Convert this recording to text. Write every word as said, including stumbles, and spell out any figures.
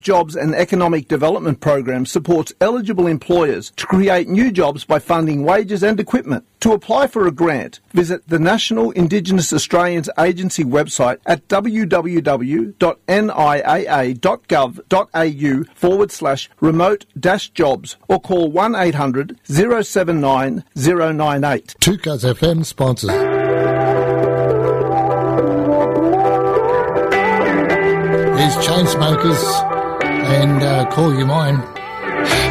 Jobs and Economic Development Program supports eligible employers to create new jobs by funding wages and equipment. To apply for a grant, visit the National Indigenous Australians Agency website at www.niaa.gov.au forward slash remote dash jobs or call one eight hundred oh seven nine oh nine eight. two Cuz F M sponsors. These Chainsmokers and uh, Call You Mine.